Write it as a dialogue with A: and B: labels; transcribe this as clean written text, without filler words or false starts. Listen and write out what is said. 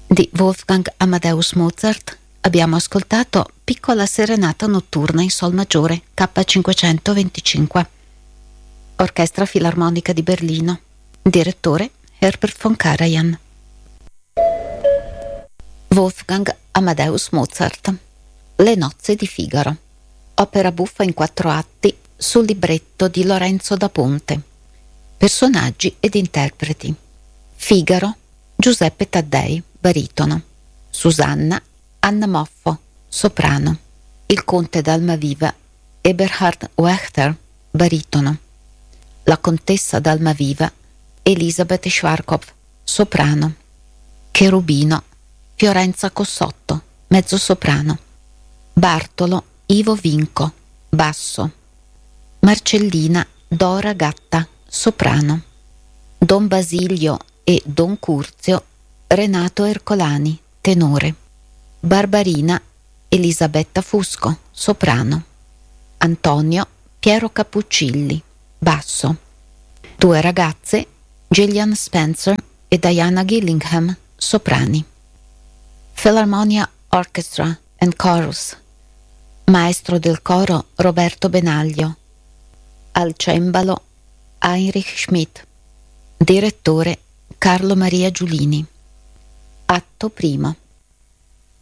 A: Di Wolfgang Amadeus Mozart abbiamo ascoltato Piccola serenata notturna in sol maggiore K525. Orchestra Filarmonica di Berlino. Direttore Herbert von Karajan. Wolfgang Amadeus Mozart. Le nozze di Figaro. Opera buffa in 4 atti sul libretto di Lorenzo da Ponte. Personaggi ed interpreti. Figaro, Giuseppe Taddei, baritono. Susanna, Anna Moffo, soprano. Il conte d'Almaviva, Eberhard Wachter, baritono. La contessa d'Almaviva, Elisabeth Schwarzkopf, soprano. Cherubino, Fiorenza Cossotto, mezzosoprano. Bartolo, Ivo Vinco, basso. Marcellina, Dora Gatta, soprano. Don Basilio e Don Curzio, Renato Ercolani, tenore. Barbarina, Elisabetta Fusco, soprano. Antonio, Piero Cappuccilli, basso. 2 ragazze, Gillian Spencer e Diana Gillingham, soprani. Philharmonia Orchestra and Chorus. Maestro del coro Roberto Benaglio. Al cembalo Heinrich Schmidt. Direttore Carlo Maria Giulini. Atto primo.